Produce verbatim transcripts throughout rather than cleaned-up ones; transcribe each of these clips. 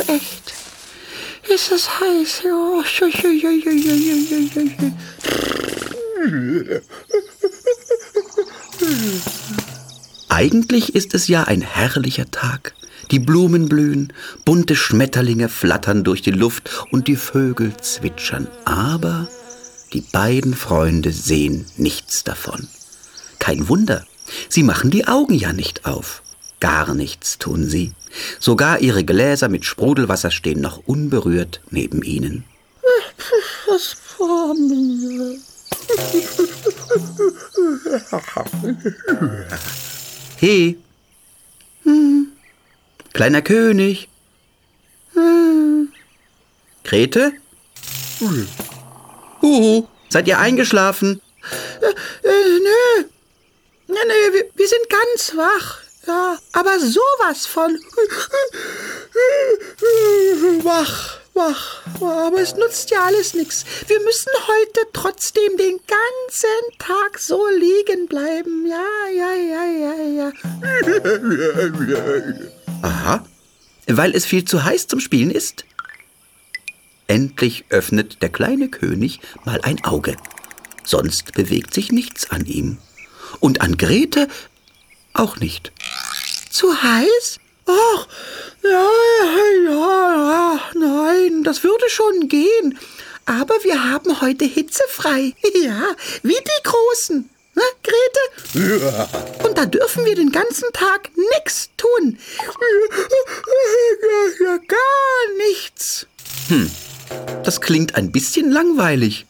echt. Ist es heiß? Oh, Eigentlich ist es ja ein herrlicher Tag. Die Blumen blühen, bunte Schmetterlinge flattern durch die Luft und die Vögel zwitschern. Aber die beiden Freunde sehen nichts davon. Kein Wunder, sie machen die Augen ja nicht auf. Gar nichts tun sie. Sogar ihre Gläser mit Sprudelwasser stehen noch unberührt neben ihnen. Was war mir? Hey, hm. Kleiner König. Hm. Grete? Hm. Huhu, seid ihr eingeschlafen? Äh, äh, nö. Nee, nee, wir, wir sind ganz wach. Ja, aber sowas von wach, wach. Aber es nutzt ja alles nichts. Wir müssen heute trotzdem den ganzen Tag so liegen bleiben. Ja, ja, ja, ja, ja. Aha, weil es viel zu heiß zum Spielen ist. Endlich öffnet der kleine König mal ein Auge. Sonst bewegt sich nichts an ihm. Und an Grete auch nicht. Zu heiß? Ach, ja, ja, ja, nein, das würde schon gehen. Aber wir haben heute hitzefrei. Ja, wie die Großen. Ne, Grete? Ja. Und da dürfen wir den ganzen Tag nichts tun. Ja, ja, gar nichts. Hm, das klingt ein bisschen langweilig,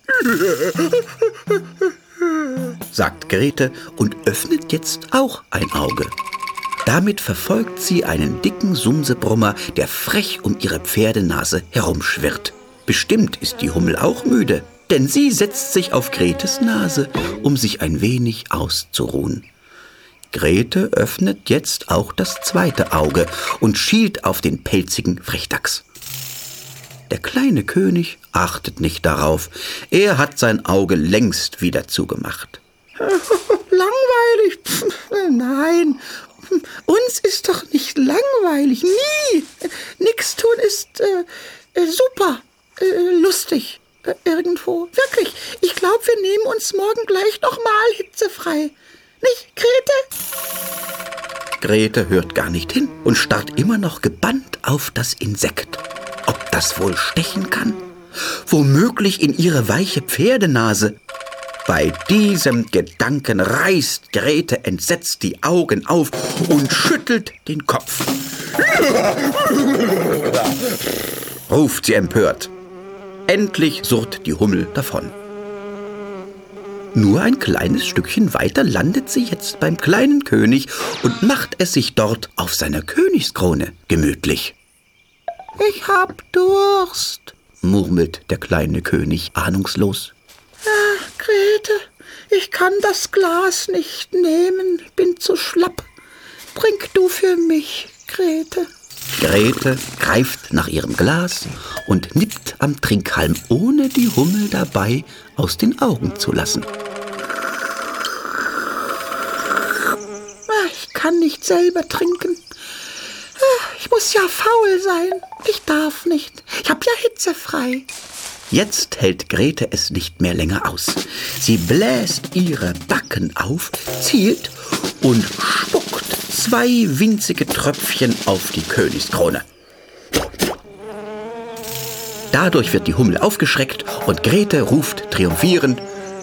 sagt Grete und öffnet jetzt auch ein Auge. Damit verfolgt sie einen dicken Sumsebrummer, der frech um ihre Pferdenase herumschwirrt. Bestimmt ist die Hummel auch müde, denn sie setzt sich auf Gretes Nase, um sich ein wenig auszuruhen. Grete öffnet jetzt auch das zweite Auge und schielt auf den pelzigen Frechdachs. Der kleine König achtet nicht darauf. Er hat sein Auge längst wieder zugemacht. Langweilig? Pff, nein, uns ist doch nicht langweilig. Nie. Nix tun ist äh, super, äh, lustig. Äh, irgendwo. Wirklich. Ich glaube, wir nehmen uns morgen gleich noch mal hitzefrei. Nicht, Grete? Grete hört gar nicht hin und starrt immer noch gebannt auf das Insekt. Ob das wohl stechen kann? Womöglich in ihre weiche Pferdenase. Bei diesem Gedanken reißt Grete entsetzt die Augen auf und schüttelt den Kopf. Ruft sie empört. Endlich surrt die Hummel davon. Nur ein kleines Stückchen weiter landet sie jetzt beim kleinen König und macht es sich dort auf seiner Königskrone gemütlich. Ich hab Durst, murmelt der kleine König ahnungslos. Ach, Grete, ich kann das Glas nicht nehmen, bin zu schlapp. Trink du für mich, Grete. Grete greift nach ihrem Glas und nippt am Trinkhalm, ohne die Hummel dabei aus den Augen zu lassen. Ich kann nicht selber trinken. Ich muss ja faul sein. Ich darf nicht. Ich hab ja hitzefrei. Jetzt hält Grete es nicht mehr länger aus. Sie bläst ihre Backen auf, zielt und spuckt zwei winzige Tröpfchen auf die Königskrone. Dadurch wird die Hummel aufgeschreckt und Grete ruft triumphierend: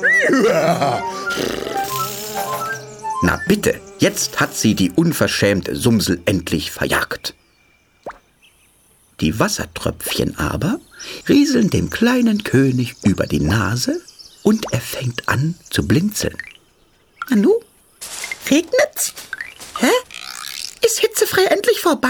Na bitte, jetzt hat sie die unverschämte Sumsel endlich verjagt. Die Wassertröpfchen aber rieseln dem kleinen König über die Nase und er fängt an zu blinzeln. Nanu, regnet's? Hä? Ist hitzefrei endlich vorbei?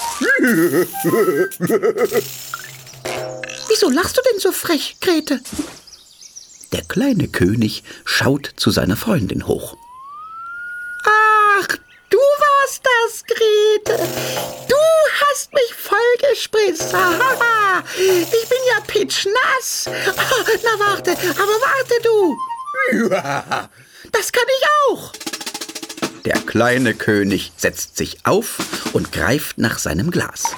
Wieso lachst du denn so frech, Grete? Der kleine König schaut zu seiner Freundin hoch. Ach, du warst das, Grete. Du hast mich vollgespritzt. Aha, ich bin ja pitschnass. Oh, na warte, aber warte du. Das kann ich auch. Der kleine König setzt sich auf und greift nach seinem Glas.